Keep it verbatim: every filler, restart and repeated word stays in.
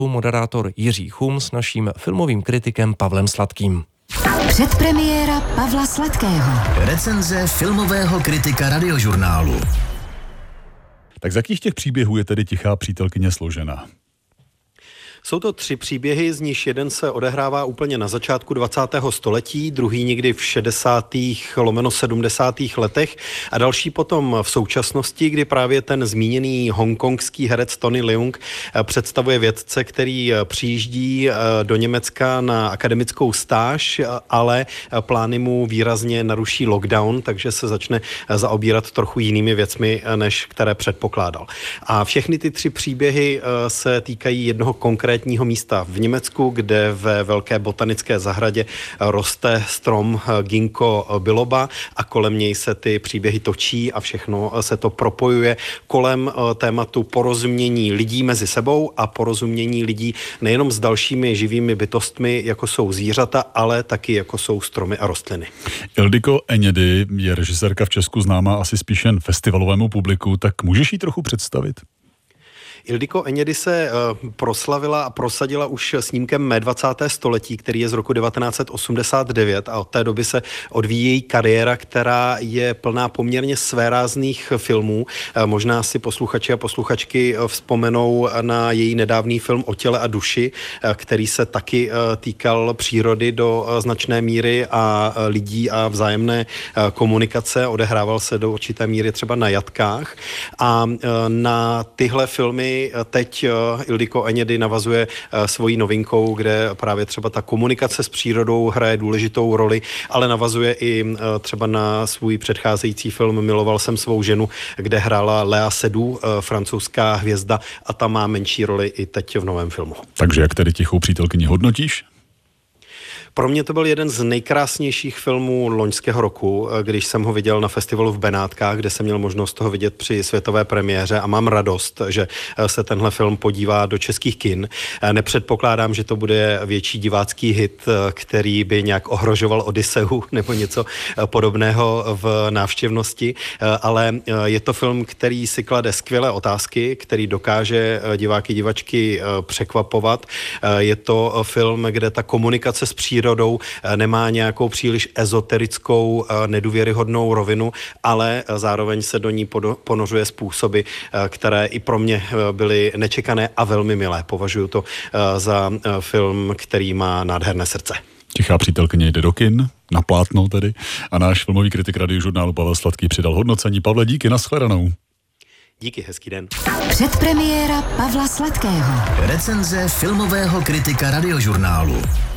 moderátor Jiří Chum s naším filmovým kritikem Pavlem Sladkým. Předpremiéra Pavla Sladkého. Recenze filmového kritika Radiožurnálu. Tak z jakých těch příběhů je tedy Tichá přítelkyně složena? Jsou to tři příběhy, z nichž jeden se odehrává úplně na začátku dvacátého století, druhý někdy v šedesátých lomeno sedmdesátých letech a další potom v současnosti, kdy právě ten zmíněný hongkongský herec Tony Leung představuje vědce, který přijíždí do Německa na akademickou stáž, ale plány mu výrazně naruší lockdown, takže se začne zaobírat trochu jinými věcmi, než které předpokládal. A všechny ty tři příběhy se týkají jednoho konkrétního místa v Německu, kde ve velké botanické zahradě roste strom ginkgo biloba a kolem něj se ty příběhy točí a všechno se to propojuje kolem tématu porozumění lidí mezi sebou a porozumění lidí nejenom s dalšími živými bytostmi, jako jsou zvířata, ale taky jako jsou stromy a rostliny. Ildiko Enědy je režisérka v Česku známá asi spíš jen festivalovému publiku, tak můžeš jí trochu představit? Ildiko Enědy se uh, proslavila a prosadila už snímkem Mé dvacáté století, který je z roku devatenáct set osmdesát devět a od té doby se odvíjí její kariéra, která je plná poměrně svérázných filmů. Uh, možná si posluchači a posluchačky uh, vzpomenou na její nedávný film O těle a duši, uh, který se taky uh, týkal přírody do uh, značné míry a uh, lidí a vzájemné uh, komunikace. Odehrával se do určité míry třeba na jatkách a uh, na tyhle filmy teď Ildiko Enědy navazuje svojí novinkou, kde právě třeba ta komunikace s přírodou hraje důležitou roli, ale navazuje i třeba na svůj předcházející film Miloval jsem svou ženu, kde hrála Léa Seydoux, francouzská hvězda, a ta má menší roli i teď v novém filmu. Takže jak tedy Tichou přítelkyni hodnotíš? Pro mě to byl jeden z nejkrásnějších filmů loňského roku, když jsem ho viděl na festivalu v Benátkách, kde jsem měl možnost toho vidět při světové premiéře a mám radost, že se tenhle film podívá do českých kin. Nepředpokládám, že to bude větší divácký hit, který by nějak ohrožoval Odysseu nebo něco podobného v návštěvnosti, ale je to film, který si klade skvělé otázky, který dokáže diváky, divačky překvapovat. Je to film, kde ta komunikace s přírodou nemá nějakou příliš ezoterickou, nedůvěryhodnou rovinu, ale zároveň se do ní ponořuje způsoby, které i pro mě byly nečekané a velmi milé. Považuji to za film, který má nádherné srdce. Tichá přítelkyně jde do kin, na plátno tedy, a náš filmový kritik Radiožurnálu Pavel Sladký přidal hodnocení. Pavle, díky, nashledanou. Díky, hezký den. Předpremiéra Pavla Sladkého. Recenze filmového kritika Radiožurnálu.